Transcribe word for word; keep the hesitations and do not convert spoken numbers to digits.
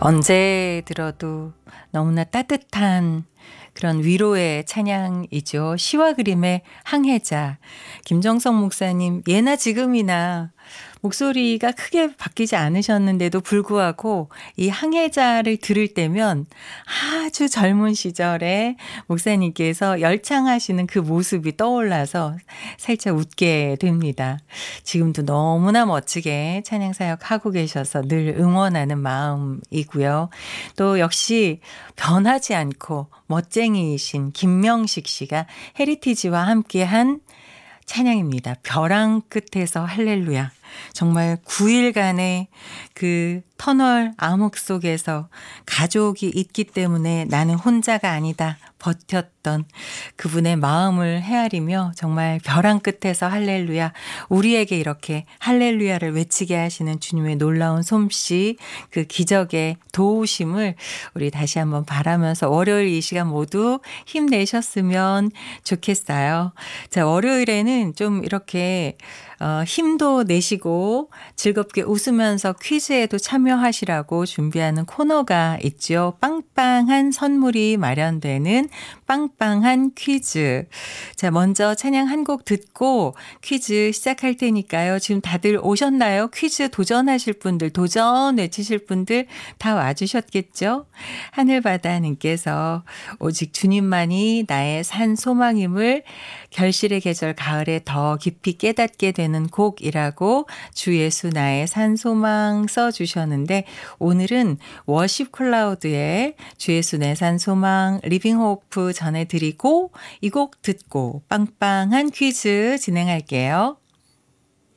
언제 들어도 너무나 따뜻한 그런 위로의 찬양이죠. 시와 그림의 항해자. 김정석 목사님 예나 지금이나 목소리가 크게 바뀌지 않으셨는데도 불구하고 이 항해자를 들을 때면 아주 젊은 시절에 목사님께서 열창하시는 그 모습이 떠올라서 살짝 웃게 됩니다. 지금도 너무나 멋지게 찬양 사역하고 계셔서 늘 응원하는 마음이고요. 또 역시 변하지 않고 멋쟁이이신 김명식 씨가 헤리티지와 함께한 찬양입니다. 벼랑 끝에서 할렐루야. 정말 구 일간의 그 터널 암흑 속에서 가족이 있기 때문에 나는 혼자가 아니다 버텼던 그분의 마음을 헤아리며 정말 벼랑 끝에서 할렐루야, 우리에게 이렇게 할렐루야를 외치게 하시는 주님의 놀라운 솜씨, 그 기적의 도우심을 우리 다시 한번 바라면서 월요일 이 시간 모두 힘내셨으면 좋겠어요. 자, 월요일에는 좀 이렇게 어, 힘도 내시고 즐겁게 웃으면서 퀴즈에도 참여하시라고 준비하는 코너가 있죠. 빵빵한 선물이 마련되는 빵빵한 퀴즈. 자, 먼저 찬양 한 곡 듣고 퀴즈 시작할 테니까요. 지금 다들 오셨나요? 퀴즈 도전하실 분들, 도전 외치실 분들 다 와주셨겠죠? 하늘바다님께서 오직 주님만이 나의 산 소망임을 결실의 계절 가을에 더 깊이 깨닫게 되는 곡이라고 주 예수 나의 산 소망 써주셨는데, 오늘은 워십 클라우드의 주 예수 내 산 소망 리빙 호프 전해드리고 이 곡 듣고 빵빵한 퀴즈 진행할게요.